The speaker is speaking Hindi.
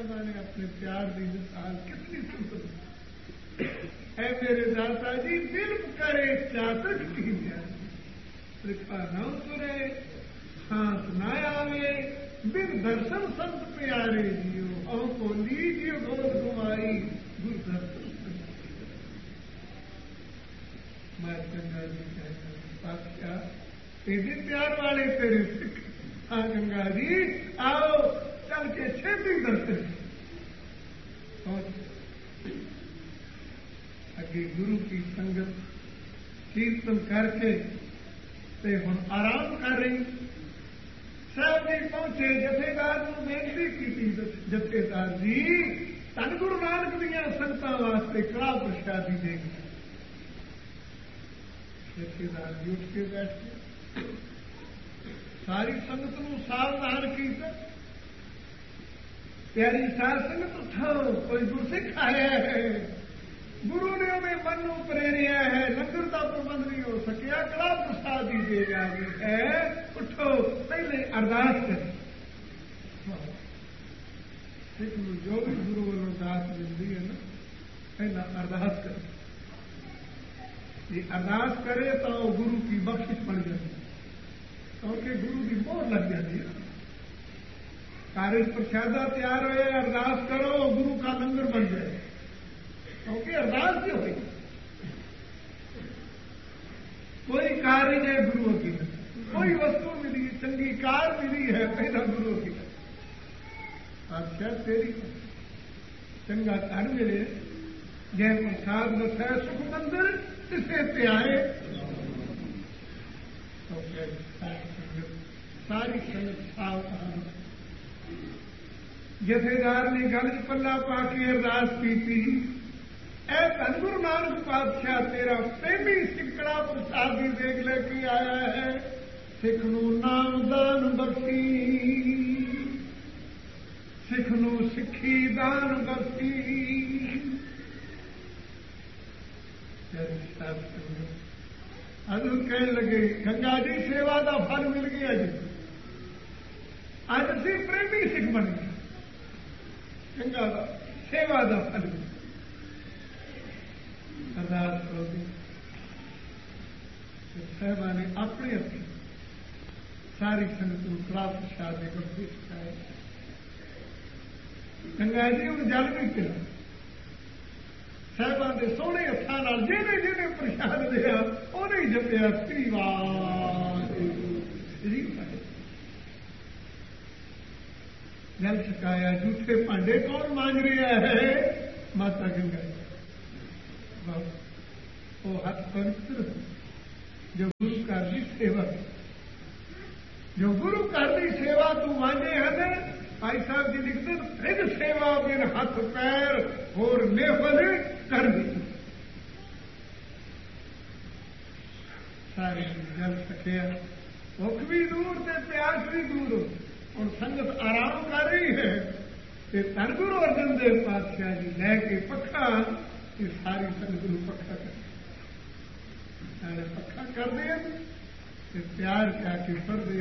साहबा ने अपने प्यार की मिसाल कितनी सुंदर है। मेरे दाता जी दिल करे चातक की त्रिखा न उतरे हाथ न आवे बिन दर्शन संत प्यारे जियो औ को लीजियो गोद घुमाई गुरु दर्शन मैं गंगा जी कहना तेरे प्यार वाले तेरे सिख। हाँ गंगा जी आओ चल के छेती दर्शन अगे गुरु की संगत कीर्तन करके ते हुण आराम कर रही। साहब जी पहुंचे जथेदार को बेनती की जथेदार जी धन गुरु नानक दियां संगतां वास्ते कड़ाह प्रशादी देगी। जथेदार जी उठ के बैठ गए सारी संगत को सावधान किया। प्यारी सार संगत उठाओ कोई गुरसिख आया है गुरु ने हमें मन को प्रेरिया है लंगर का प्रबंध नहीं हो सकिया कड़ा प्रसाद ही दे जानी है। उठो पहले अरदास करें सिख जो भी गुरु वालों दास मिलती है ना पहला अरदास करें। ये अरदास करे तो गुरु की बख्शिश बन जाती है क्योंकि गुरु की मोहर लग जाती है। कार्य प्रसादा तैयार हो अरदास करो गुरु का लंगर बन जाए क्योंकि अरदास क्यों हुई कोई कार्य है गुरु की कोई वस्तु मिली चंगी कार मिली है पहला गुरु की अच्छा तेरी चंगा घर मिले जय प्रसाद बसा सुख मंदिर इसे प्यारे तो सारी संगत सावधान। जथेदार ने गल च पल्ला पा के अरदास की ऐ धन गुरु नानक पातशाह तेरा प्रेमी सिकड़ा प्रसादी देख लेके आया है सिख नू नाम दान बख्शी सिख नू सिखी दान बख्शी। हजूर कह लगे गंगा जी सेवा का फल मिल गया जी अज असी प्रेमी सिख बन गए गंगा का सेवा का फल मिल अरदास करोगे साहबा ने अपने हथी सारी संगत को कड़ा प्रसाद देकर सिखाया। गंगा जी हूँ जल भी पिला साहबा के सोहने हथां जिन्हें जिन्हें प्रसाद दिया उन्हें जपिया श्री जल छकाया। झूठे भांडे कौन मांग रहा है माता गंगा जी वो हथ पवित्र जो गुरु घर की सेवा जो गुरु घर की सेवा तू मांगे है भाई साहब जी लिखते फिर सेवा बिन हथ पैर होर नेफल कर दी सारे जल सकिया भुख भी दूर से प्यास भी दूर और संगत आराम कर रही है धन गुरु अर्जन देव पातशाह जी लैके पखा ये सारी संगत को पक्का कर पक्का कर दे प्यार क्या के पर दे